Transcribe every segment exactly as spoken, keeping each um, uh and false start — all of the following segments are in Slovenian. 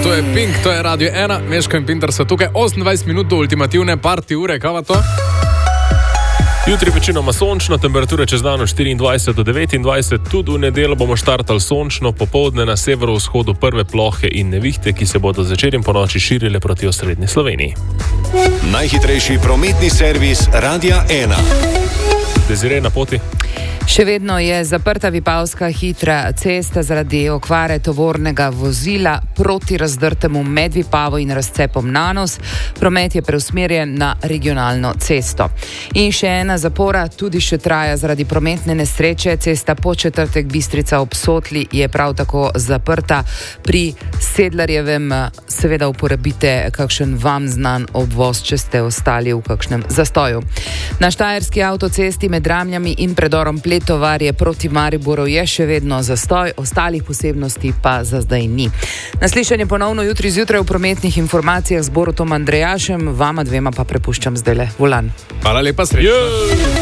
To je Pink, to je Radio ena, Meško in Pintar so tukaj, osemindvajset minut do ultimativne party ure, kaj to? Jutri večinoma sončno, temperature čez dan od štiriindvajset do devetindvajset, tudi v nedeljo bomo štartali sončno, popoldne na severovzhodu prve plohe in nevihte, ki se bodo zvečer in ponoči širile proti osrednji Sloveniji. Najhitrejši prometni servis Radia ena. Desiree na poti. Še vedno je zaprta Vipavska hitra cesta zaradi okvare tovornega vozila proti razdrtemu med Vipavo in razcepom Nanos. Promet je preusmerjen na regionalno cesto. In še ena zapora tudi še traja zaradi prometne nesreče. Cesta Podčetrtek Bistrica ob Sotli je prav tako zaprta. Pri Sedlarjevem seveda uporabite kakšen vam znan obvoz, če ste ostali v kakšnem zastoju. Na štajerski avtocesti med Ramljami in predorom Pletovarje proti Mariboru je še vedno zastoj, ostalih posebnosti pa za zdaj ni. Naslišanje ponovno jutri zjutraj v prometnih informacijah z Borutom Andrejašem, vama dvema pa prepuščam zdajle volan. Hvala lepa, srečno.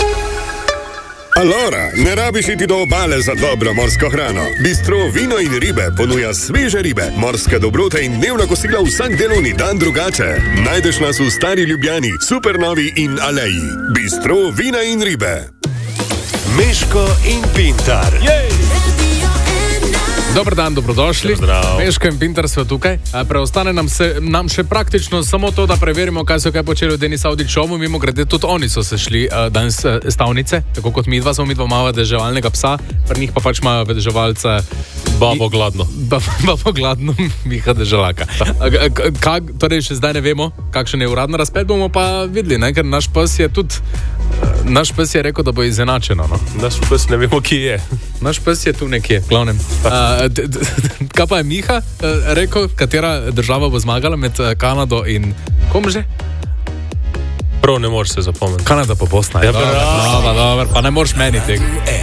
Alora, ne rabiš iti do obale za dobro morsko hrano. Bistro Vino in ribe ponuja sveže ribe, morske dobrote in dnevna kosila vsak delovni dan drugače. Najdeš nas v Stari Ljubljani, Supernovi in Aleji. Bistro Vina in ribe. Meško in Pintar. Jej! Dobar dan, dobrodošli. Zdrav. Meško in Pintar so tukaj. Preostane nam, se, nam še praktično samo to, da preverimo, kaj so kaj počeli v Denis Audić Showu. Mimo grede, tudi oni so se šli uh, danes uh, stavnice, tako kot mi dva, samo mi dva imamo deževalnega psa, pri njih pa pač imajo deževalca Babo gladno. Babo gladno, Miha deželaka. Kak, torej še zdaj ne vemo, kakšen je uradno razplet, bomo pa videli, ne? Ker naš pes je tudi, naš pes je rekel, da bo izenačeno. No? Naš pes ne vemo, kje je. Naš pes je tu nekje, glavnem. Uh, d, d, d, kaj pa je Miha uh, rekel, katera država bo zmagala med uh, Kanado in kom že? Prav ne moreš se zapomniti. Kanada pa Bosna. Ja, dobro, dobro, dobro, pa ne moreš meni tega.